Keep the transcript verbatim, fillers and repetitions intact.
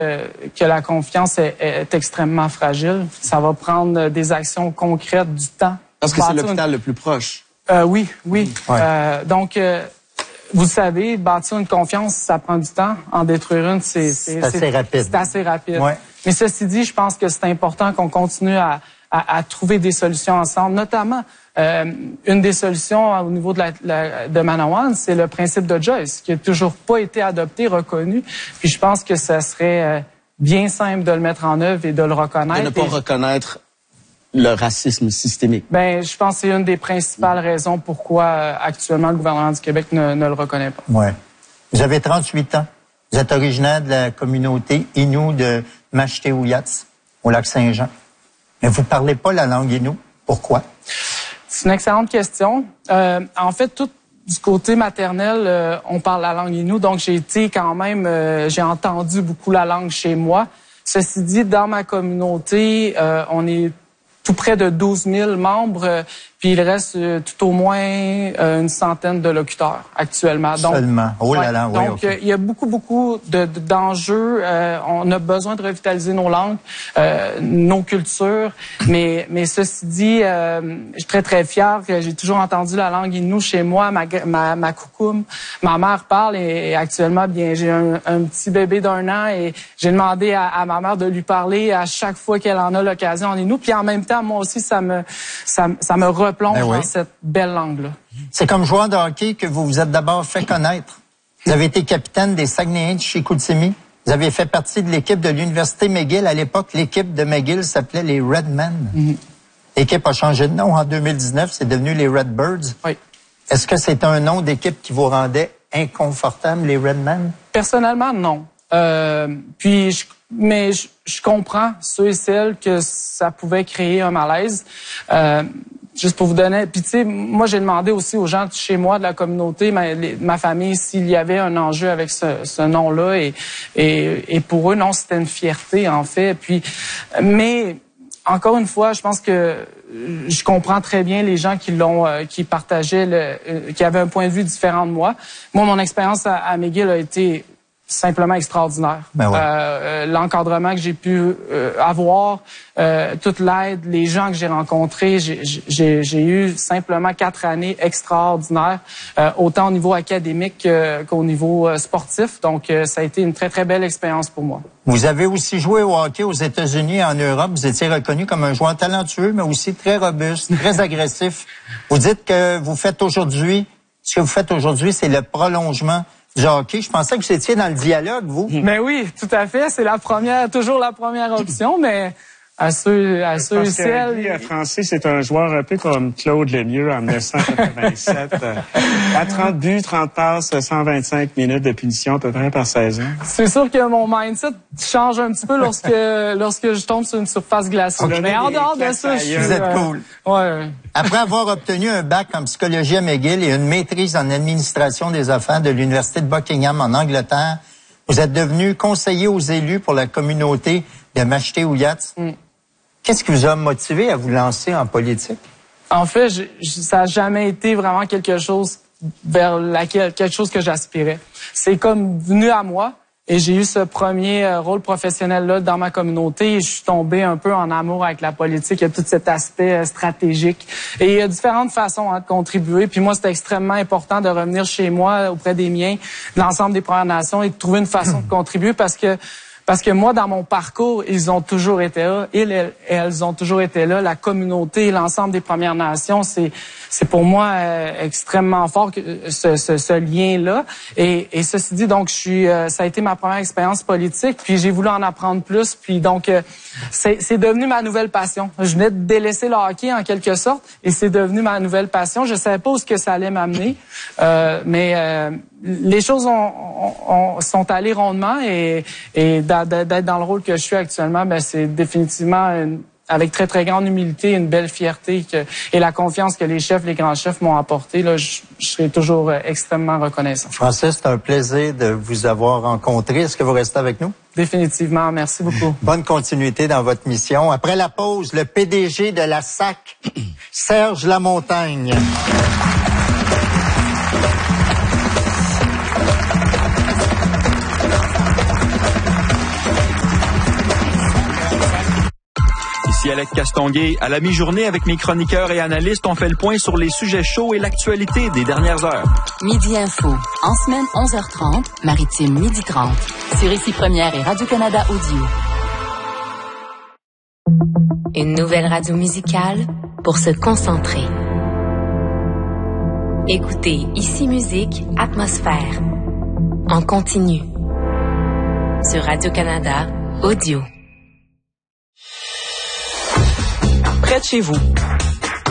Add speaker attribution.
Speaker 1: euh, que la confiance est, est extrêmement fragile. Ça va prendre des actions concrètes, du temps.
Speaker 2: Parce que c'est l'hôpital une... le plus proche.
Speaker 1: Euh, oui, oui.
Speaker 2: Ouais.
Speaker 1: Euh, donc, euh, vous savez, bâtir une confiance, ça prend du temps. En détruire une, c'est
Speaker 3: c'est assez rapide.
Speaker 1: C'est assez rapide.
Speaker 3: Ouais.
Speaker 1: Mais ceci dit, je pense que c'est important qu'on continue à, à, à trouver des solutions ensemble, notamment euh, une des solutions au niveau de, la, la, de Manawan, c'est le principe de Joyce, qui n'a toujours pas été adopté, reconnu. Puis je pense que ça serait euh, bien simple de le mettre en œuvre et de le reconnaître.
Speaker 2: De ne pas
Speaker 1: et
Speaker 2: reconnaître le racisme systémique.
Speaker 1: Ben, je pense que c'est une des principales raisons pourquoi euh, actuellement le gouvernement du Québec ne, ne le reconnaît pas.
Speaker 3: Ouais. Vous avez trente-huit ans. Vous êtes originaire de la communauté Innu de Machetewuyats, au lac Saint-Jean. Mais vous parlez pas la langue Innu. Pourquoi?
Speaker 1: C'est une excellente question. Euh, en fait, tout du côté maternel, euh, on parle la langue Innu, donc j'ai été quand même, euh, j'ai entendu beaucoup la langue chez moi. Ceci dit, dans ma communauté, euh, on est tout près de douze mille membres, euh, puis il reste euh, tout au moins euh, une centaine de locuteurs actuellement. Donc,
Speaker 3: Seulement. Oh là là,
Speaker 1: ouais,
Speaker 3: oui.
Speaker 1: Donc,
Speaker 3: Okay.
Speaker 1: euh, il y a beaucoup, beaucoup de, de, d'enjeux. Euh, on a besoin de revitaliser nos langues, euh, nos cultures. Mais, mais ceci dit, euh, je suis très, très fière que j'ai toujours entendu la langue Innu chez moi, ma, ma, ma coucoum. Ma mère parle et, et actuellement, bien, j'ai un, un petit bébé d'un an et j'ai demandé à, à ma mère de lui parler à chaque fois qu'elle en a l'occasion en Innu. Puis en même temps, moi aussi, ça me, ça, ça me replonge
Speaker 3: ben oui.
Speaker 1: dans cette belle langue-là.
Speaker 3: C'est comme joueur de hockey que vous vous êtes d'abord fait connaître. Vous avez été capitaine des Saguenayens de Chicoutimi. Vous avez fait partie de l'équipe de l'Université McGill. À l'époque, l'équipe de McGill s'appelait les Redmen. Mm-hmm. L'équipe a changé de nom en deux mille dix-neuf. C'est devenu les Redbirds.
Speaker 1: Oui.
Speaker 3: Est-ce que c'est un nom d'équipe qui vous rendait inconfortable, les Redmen?
Speaker 1: Personnellement, non. Euh, puis, je, mais je, je comprends ceux et celles que ça pouvait créer un malaise. Euh, juste pour vous donner... Puis, tu sais, moi, j'ai demandé aussi aux gens de chez moi, de la communauté, ma, les, ma famille, s'il y avait un enjeu avec ce, ce nom-là. Et, et, et pour eux, non, c'était une fierté, en fait. Puis, mais... Encore une fois, je pense que je comprends très bien les gens qui l'ont, euh, qui partageaient, le, euh, qui avaient un point de vue différent de moi. Moi, mon expérience à, à McGill a été simplement extraordinaire.
Speaker 3: Ben ouais.
Speaker 1: euh, L'encadrement que j'ai pu euh, avoir, euh, toute l'aide, les gens que j'ai rencontrés, j'ai, j'ai, j'ai eu simplement quatre années extraordinaires, euh, autant au niveau académique euh, qu'au niveau euh, sportif. Donc, euh, ça a été une très, très belle expérience pour moi.
Speaker 3: Vous avez aussi joué au hockey aux États-Unis et en Europe. Vous étiez reconnu comme un joueur talentueux, mais aussi très robuste, très agressif. Vous dites que vous faites aujourd'hui, ce que vous faites aujourd'hui, c'est le prolongement du hockey. Je pensais que vous étiez dans le dialogue, vous.
Speaker 1: Mais oui, tout à fait. C'est la première, toujours la première option, mais à ceux, à ceux et celles.
Speaker 4: Guy Francis, c'est un joueur un peu comme Claude Lemieux en dix-neuf cent quatre-vingt-sept. À trente buts, trente passes, cent vingt-cinq minutes de punition à peu près par saison.
Speaker 1: C'est sûr que mon mindset change un petit peu lorsque lorsque je tombe sur une surface glacée.
Speaker 4: Okay.
Speaker 1: Mais en dehors de ça, je suis...
Speaker 3: Vous êtes
Speaker 1: euh,
Speaker 3: cool.
Speaker 1: Ouais.
Speaker 3: Après avoir obtenu un bac en psychologie à McGill et une maîtrise en administration des affaires de l'Université de Buckingham en Angleterre, vous êtes devenu conseiller aux élus pour la communauté de Machetewuyats. Mm. Qu'est-ce qui vous a motivé à vous lancer en politique? En
Speaker 1: fait, je, je, ça n'a jamais été vraiment quelque chose vers laquelle, quelque chose que j'aspirais. C'est comme venu à moi et j'ai eu ce premier euh, rôle professionnel-là dans ma communauté et je suis tombé un peu en amour avec la politique. Il y a tout cet aspect euh, stratégique et il y a différentes façons hein, de contribuer. Puis moi, c'était extrêmement important de revenir chez moi, auprès des miens, de l'ensemble des Premières Nations et de trouver une façon de contribuer parce que Parce que moi, dans mon parcours, ils ont toujours été là. Ils et elles ont toujours été là. La communauté, l'ensemble des Premières Nations, c'est c'est pour moi euh, extrêmement fort que ce, ce, ce lien-là. Et, et ceci dit, donc je suis, euh, ça a été ma première expérience politique. Puis j'ai voulu en apprendre plus. Puis donc euh, c'est c'est devenu ma nouvelle passion. Je venais de délaisser le hockey en quelque sorte, et c'est devenu ma nouvelle passion. Je savais pas où ce que ça allait m'amener, euh, mais euh, les choses ont, ont, sont allées rondement et, et d'être dans le rôle que je suis actuellement, ben c'est définitivement une, avec très très grande humilité, une belle fierté que, et la confiance que les chefs, les grands chefs m'ont apporté. Là, je, je serai toujours extrêmement reconnaissant.
Speaker 3: Francis, c'est un plaisir de vous avoir rencontré. Est-ce que vous restez avec nous?
Speaker 1: Définitivement, merci beaucoup.
Speaker 3: Bonne continuité dans votre mission. Après la pause, le P D G de la S A C, Serge Lamontagne.
Speaker 5: Ici Alex Castonguay. À la mi-journée, avec mes chroniqueurs et analystes, on fait le point sur les sujets chauds et l'actualité des dernières heures.
Speaker 6: Midi Info. En semaine, onze heures trente. Maritime, midi trente. Sur Ici Première et Radio-Canada Audio. Une nouvelle radio musicale pour se concentrer. Écoutez Ici Musique, Atmosphère. En continu. Sur Radio-Canada Audio.
Speaker 7: Près de chez vous,